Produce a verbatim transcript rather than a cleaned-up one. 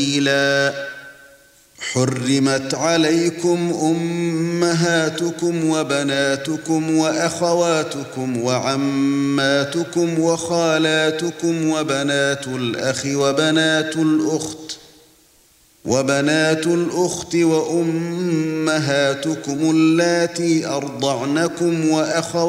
سبيلا حرمت عليكم أمهاتكم وبناتكم وأخواتكم وعماتكم وخالاتكم وبنات الأخ وبنات الأخت وبنات الأخت وأمهاتكم اللاتي أرضعنكم وأخواتكم